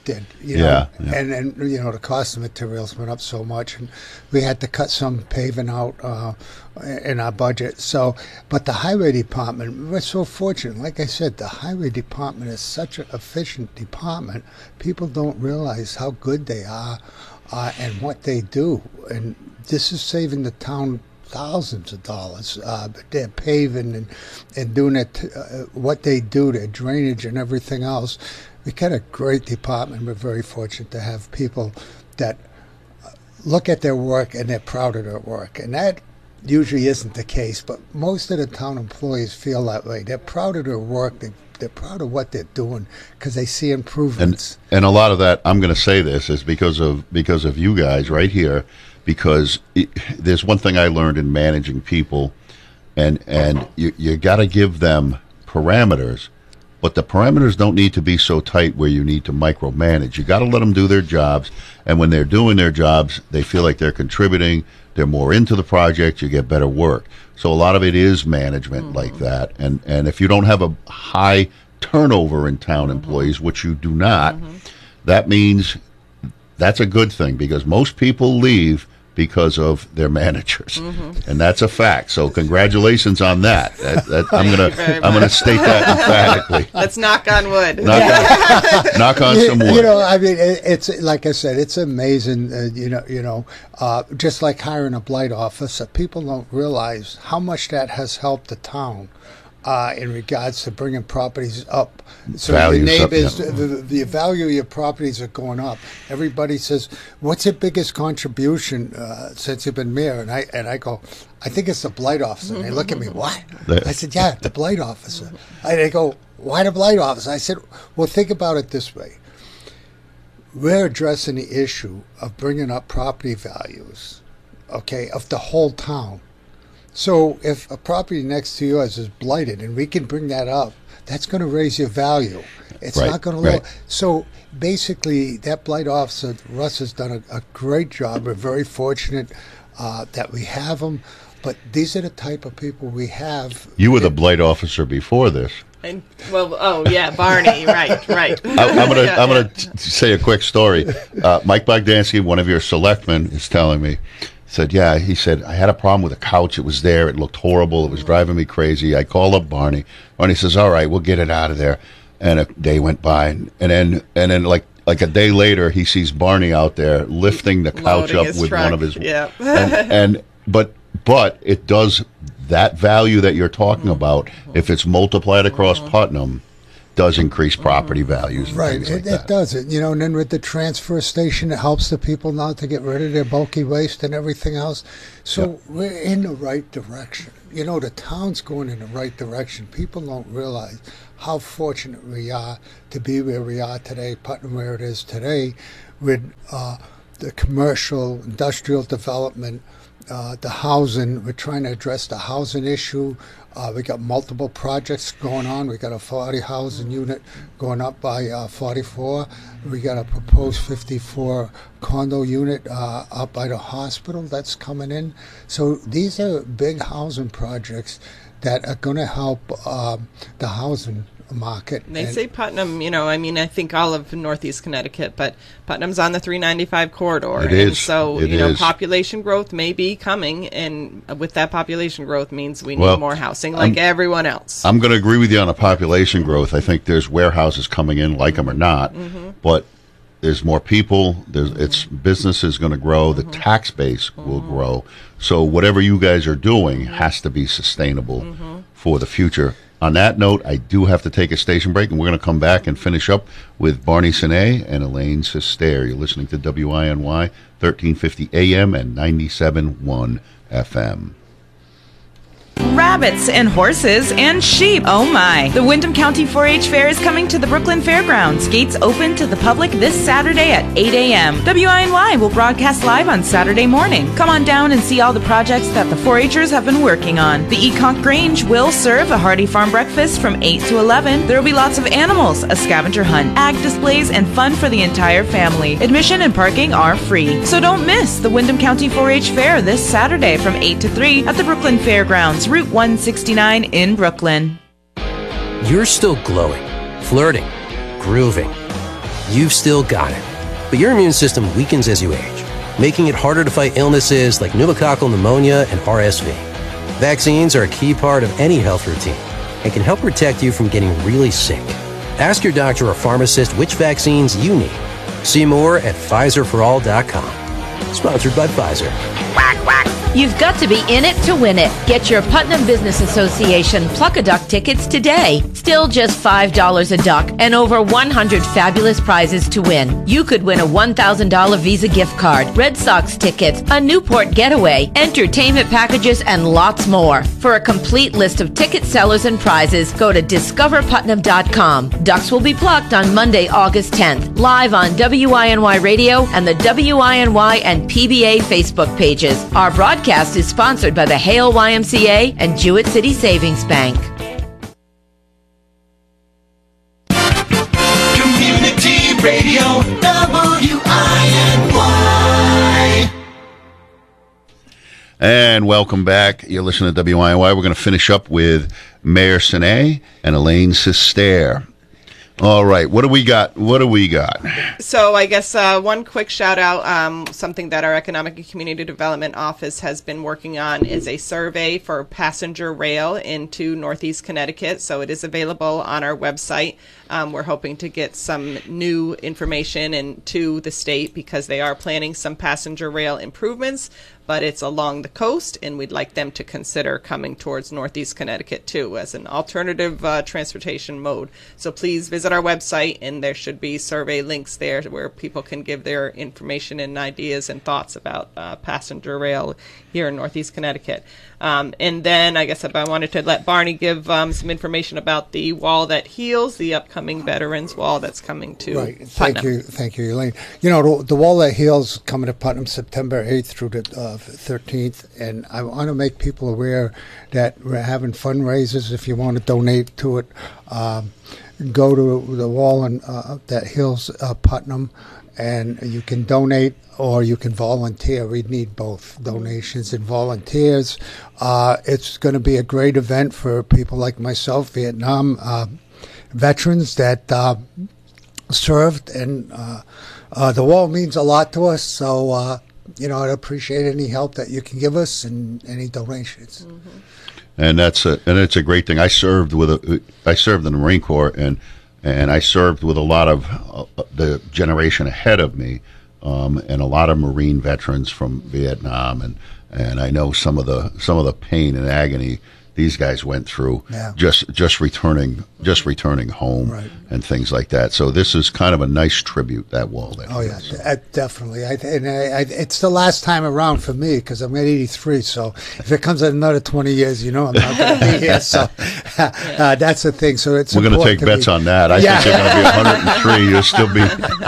did. You Yeah, know? yeah. And, and, you know, the cost of materials went up so much, and we had to cut some paving out uh, in our budget. So, but the highway department, we're so fortunate. Like I said, the highway department is such an efficient department. People don't realize how good they are uh, and what they do. And this is saving the town thousands of dollars. Uh, but they're paving and, and doing it, uh, what they do, their drainage and everything else. We got a great department. We're very fortunate to have people that look at their work and they're proud of their work. And that usually isn't the case, but most of the town employees feel that way. They're proud of their work. They, they're proud of what they're doing because they see improvements. And, and a lot of that, I'm going to say this, is because of because of you guys right here. Because it, there's one thing I learned in managing people, and and you you got to give them parameters, but the parameters don't need to be so tight where you need to micromanage. You got to let them do their jobs, and when they're doing their jobs, they feel like they're contributing. They're more into the project. You get better work. So a lot of it is management mm-hmm. like that, and and if you don't have a high turnover in town mm-hmm. employees, which you do not, mm-hmm. that means that's a good thing because most people leave because of their managers, mm-hmm. and that's a fact. So, congratulations on that. that, that I'm gonna I'm gonna state that emphatically. Let's knock on wood. Knock, on, knock on some wood. You know, I mean, it, it's like I said, it's amazing. Uh, you know, you know, uh, just like hiring a blight officer, people don't realize how much that has helped the town. Uh, in regards to bringing properties up. So Values your neighbors, up, yeah. the, the value of your properties are going up. Everybody says, what's your biggest contribution uh, since you've been mayor? And I and I go, I think it's the blight officer. And they look at me, what? I said, yeah, the blight officer. And they go, why the blight officer? I said, well, think about it this way. We're addressing the issue of bringing up property values, okay, of the whole town. So if a property next to yours is blighted and we can bring that up, that's going to raise your value. It's right, not going to right. lower. So basically, that blight officer, Russ, has done a, a great job. We're very fortunate uh, that we have him. But these are the type of people we have. You were the blight officer before this. And, well, oh yeah, Barney, right, right. I, I'm gonna yeah, I'm yeah. gonna t- say a quick story. Uh, Mike Bogdansky, one of your selectmen, is telling me. Said, yeah, he said, I had a problem with a couch. It was there. It looked horrible. It was driving me crazy. I called up Barney. Barney says, all right, we'll get it out of there. And a day went by. And, and then, and then like, like a day later, he sees Barney out there lifting the couch Loading up his with truck. one of his. Yeah. and, and, but, but it does that value that you're talking about, if it's multiplied across Putnam, does increase property values. And Right, things like it, that. it does it. You know, and then with the transfer station, it helps the people now to get rid of their bulky waste and everything else. So Yep. we're in the right direction. You know, the town's going in the right direction. People don't realize how fortunate we are to be where we are today, Putnam where it is today, with uh, the commercial, industrial development, uh, the housing. We're trying to address the housing issue. Uh, we got multiple projects going on. We got a forty housing unit going up by uh, forty-four. We got a proposed fifty-four condo unit uh, up by the hospital that's coming in. So these are big housing projects that are going to help um, the housing market. They And- say Putnam, you know, I mean, I think all of Northeast Connecticut, but Putnam's on the three ninety-five corridor. It and is. so, It you know, is. population growth may be coming, and with that population growth means we need Well, more housing like I'm- everyone else. I'm going to agree with you on the population growth. I think there's warehouses coming in, like them or not, Mm-hmm. but there's more people. There's its business is going to grow. The tax base will grow. So whatever you guys are doing has to be sustainable for the future. On that note, I do have to take a station break, and we're going to come back and finish up with Barney Sine and Elaine Sester. You're listening to W I N Y, thirteen fifty A M and ninety-seven point one F M. Rabbits and horses and sheep. Oh my. The Windham County four H Fair is coming to the Brooklyn Fairgrounds. Gates open to the public this Saturday at eight a.m. W I N Y will broadcast live on Saturday morning. Come on down and see all the projects that the four H'ers have been working on. The Econk Grange will serve a hearty farm breakfast from eight to eleven. There will be lots of animals, a scavenger hunt, ag displays, and fun for the entire family. Admission and parking are free. So don't miss the Windham County four H Fair this Saturday from eight to three at the Brooklyn Fairgrounds, Route one sixty-nine in Brooklyn. You're still glowing, flirting, grooving. you've still got it. But your immune system weakens as you age, making it harder to fight illnesses like pneumococcal pneumonia and R S V. Vaccines are a key part of any health routine and can help protect you from getting really sick. Ask your doctor or pharmacist which vaccines you need. See more at Pfizer for all dot com. Sponsored by Pfizer. Quack, quack. You've got to be in it to win it. Get your Putnam Business Association Pluck-a-Duck tickets today. Still just five dollars a duck and over one hundred fabulous prizes to win. You could win a one thousand dollars Visa gift card, Red Sox tickets, a Newport getaway, entertainment packages, and lots more. For a complete list of ticket sellers and prizes, go to discover putnam dot com. Ducks will be plucked on Monday, August tenth, live on W I N Y Radio and the W I N Y and P B A Facebook pages. Our broadcast Broadcast is sponsored by the Hale Y M C A and Jewett City Savings Bank. Community Radio, W I N Y. And welcome back. You're listening to W I N Y. We're going to finish up with Mayor Sine and Elaine Sister. All right, what do we got? What do we got? So I guess uh, one quick shout out, um, something that our Economic and Community Development Office has been working on is a survey for passenger rail into Northeast Connecticut. So it is available on our website. Um, we're hoping to get some new information into the state because they are planning some passenger rail improvements, but it's along the coast, and we'd like them to consider coming towards Northeast Connecticut, too, as an alternative uh, transportation mode. So please visit our website, and there should be survey links there where people can give their information and ideas and thoughts about uh, passenger rail here in Northeast Connecticut. Um, and then I guess I wanted to let Barney give um, some information about the Wall That Heals, the upcoming Veterans Wall that's coming to right. Putnam. Thank you, thank you, Elaine. You know, the, the Wall That Heals coming to Putnam September eighth through the uh, thirteenth, and I want to make people aware that we're having fundraisers. If you want to donate to it, um, go to the Wall and uh, That Heals uh, Putnam, and you can donate or you can volunteer. We need both donations and volunteers. Uh, it's going to be a great event for people like myself, Vietnam uh, veterans that uh, served, and uh, uh, the wall means a lot to us. So, uh, you know, I'd appreciate any help that you can give us and any donations. Mm-hmm. And that's a and it's a great thing. I served with a I served in the Marine Corps, and and I served with a lot of uh, the generation ahead of me. Um, and a lot of Marine veterans from Vietnam, and, and I know some of the some of the pain and agony these guys went through yeah. just just returning just returning home right. and things like that. So this is kind of a nice tribute, that wall. That oh yeah, so. uh, definitely. I, and I, I, it's the last time around for me because I'm at eighty-three. So if it comes in another twenty years, you know I'm not going to be here. So uh, that's the thing. So it's we're going to take bets be, on that. I yeah. think you're going to be one hundred three. You'll still be.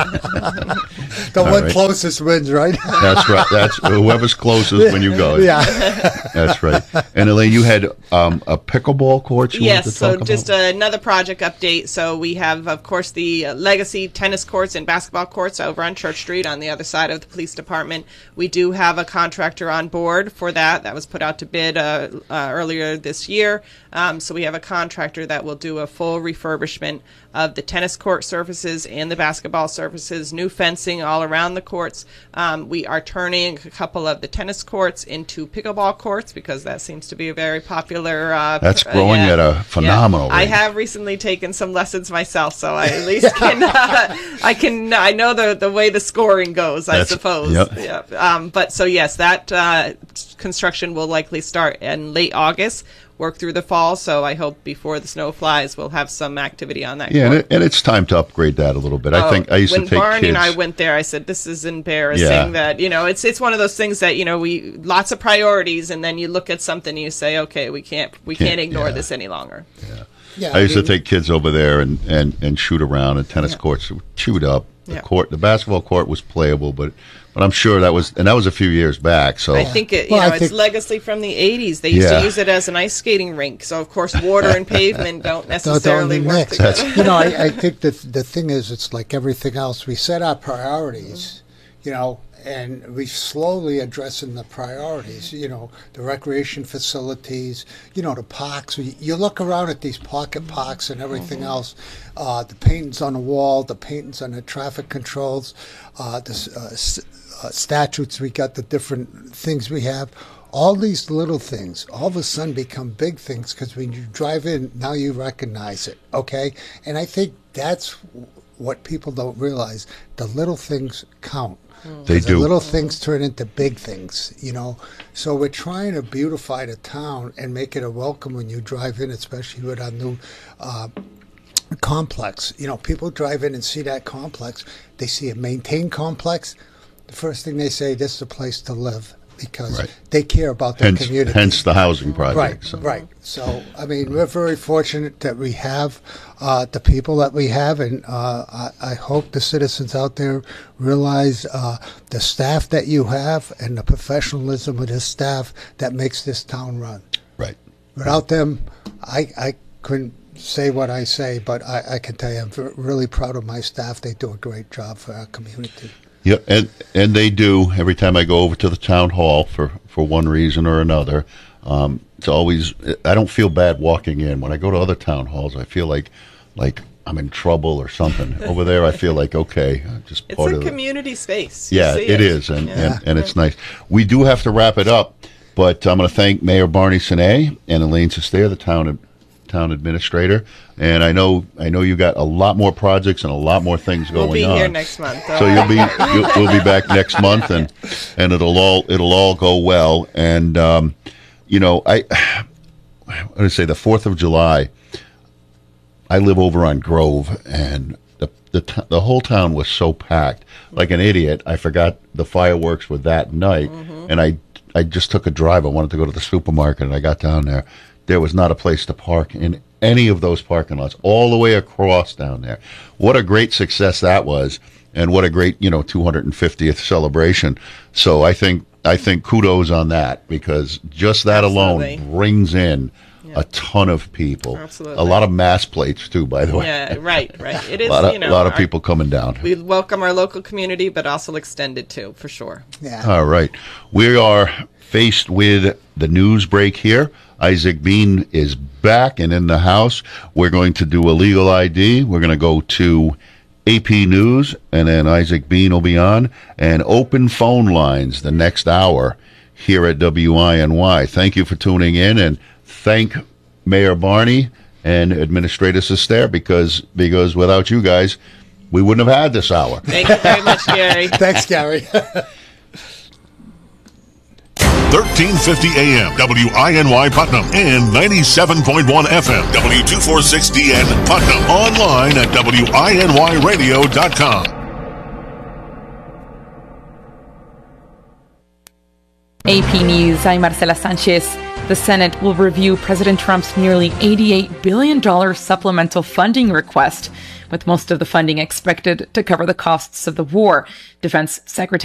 The All one right. closest wins, right? That's right. That's whoever's closest when you go. Yeah, that's right. And Elaine, you had um, a pickleball court. You yes. wanted to So talk just about? another project update. So we have, of course, the uh, Legacy tennis courts and basketball courts over on Church Street on the other side of the police department. We do have a contractor on board for that. That was put out to bid uh, uh, earlier this year. Um, so we have a contractor that will do a full refurbishment of the tennis court surfaces and the basketball surfaces, new fencing all around the courts. Um, we are turning a couple of the tennis courts into pickleball courts because that seems to be a very popular. Uh, That's growing uh, yeah. at a phenomenal yeah. I rate. have recently taken some lessons myself, so I at least can. Uh, I can. I know the the way the scoring goes. I That's, suppose. Yep. Yeah. Um, but so yes, that uh, construction will likely start in late August. Work through the fall, so I hope before the snow flies, we'll have some activity on that. Yeah, and, court. it, and it's time to upgrade that a little bit. Oh, I think I used when to take Barney kids. and I went there, I said, "This is embarrassing." Yeah. That you know, it's it's one of those things that you know, we lots of priorities, and then you look at something and you say, "Okay, we can't we can't, Can't- ignore yeah. this any longer." Yeah. Yeah, I used I to mean- take kids over there and, and, and shoot around, and tennis Yeah. courts were chewed up. The Yeah. court, the basketball court was playable, but but I'm sure that was and that was a few years back. So I think it, you Well, I know, it's think- legacy from the eighties. They used Yeah. to use it as an ice skating rink. So of course, water and pavement don't necessarily Don't work mix. together. You know, I, I think the the thing is, it's like everything else. We set our priorities, you know, and we're slowly addressing the priorities, you know, the recreation facilities, you know, the parks. You look around at these pocket parks and everything mm-hmm. else, uh, the paintings on the wall, the paintings on the traffic controls, uh, the uh, st- uh, statutes we got, the different things we have. All these little things all of a sudden become big things because when you drive in, now you recognize it, okay? And I think that's what people don't realize. The little things count. They do. The little things turn into big things, you know? So we're trying to beautify the town and make it a welcome when you drive in, especially with our new uh, complex. You know, people drive in and see that complex. They see a maintained complex. The first thing they say, this is a place to live. Because right. they care about their hence, community. Hence the housing project. Right, so. right. So, I mean, we're very fortunate that we have uh, the people that we have, and uh, I, I hope the citizens out there realize uh, the staff that you have and the professionalism of this staff that makes this town run. Right. Without them, I, I couldn't say what I say, but I, I can tell you I'm really proud of my staff. They do a great job for our community. Yeah, and and they do. Every time I go over to the town hall for, for one reason or another, um, it's always, I don't feel bad walking in. When I go to other town halls, I feel like like I'm in trouble or something. Over there, I feel like, okay, I'm just it's part a of the community space. You Yeah, see it, it is, and, yeah. and, and it's nice. We do have to wrap it up, but I'm going to thank Mayor Barney Sine and Elaine Sestair, the town town administrator, and I know I know you got a lot more projects and a lot more things going on. We'll be on. here next month. So you'll be you'll, we'll be back next month, and and it'll all it'll all go well. And um, you know, I I want to say the Fourth of July. I live over on Grove, and the the t- the whole town was so packed, like an idiot. I forgot the fireworks were that night, mm-hmm. and I I just took a drive. I wanted to go to the supermarket, and I got down there. There was not a place to park in any of those parking lots, all the way across down there. What a great success that was, and what a great, you know, two hundred fiftieth celebration. So I think I think kudos on that, because just that Absolutely. alone brings in yeah. a ton of people. Absolutely. A lot of mass plates too, by the way. Yeah, right, right. It is, a lot of, you know, a lot of our, people coming down. We welcome our local community, but also extended too, for sure. Yeah. All right. We are faced with the news break here. Isaac Bean is back and in the house. We're going to do a legal I D. We're going to go to A P News, and then Isaac Bean will be on, and open phone lines the next hour here at W I N Y. Thank you for tuning in, and thank Mayor Barney and Administrator Sestair, because because without you guys, we wouldn't have had this hour. Thank you very much, Gary. Thanks, Gary. thirteen fifty A M, W I N Y Putnam, and ninety-seven point one F M, W two forty-six D N Putnam. Online at W I N Y radio dot com. A P News, I'm Marcela Sanchez. The Senate will review President Trump's nearly eighty-eight billion dollars supplemental funding request, with most of the funding expected to cover the costs of the war. Defense Secretary